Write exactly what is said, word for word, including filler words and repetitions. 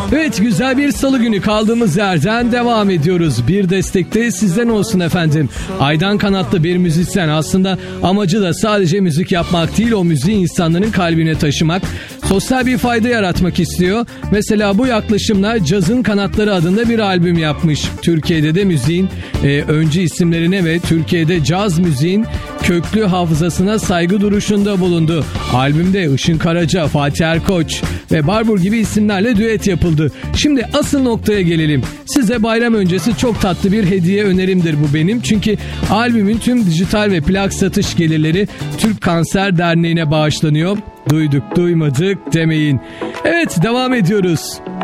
Evet, güzel bir salı günü kaldığımız yerden devam ediyoruz. Bir destekte sizden olsun efendim. Aydan Kanatlı bir müzisyen, aslında amacı da sadece müzik yapmak değil, o müziği insanların kalbine taşımak. Sosyal bir fayda yaratmak istiyor. Mesela bu yaklaşımla Cazın Kanatları adında bir albüm yapmış. Türkiye'de de müziğin e, öncü isimlerine ve Türkiye'de caz müziğin köklü hafızasına saygı duruşunda bulundu. Albümde Işın Karaca, Fatih Erkoç ve Barbur gibi isimlerle düet yapıldı. Şimdi asıl noktaya gelelim. Size bayram öncesi çok tatlı bir hediye önerimdir bu benim. Çünkü albümün tüm dijital ve plak satış gelirleri Türk Kanser Derneği'ne bağışlanıyor. Duyduk duymadık demeyin. Evet, devam ediyoruz.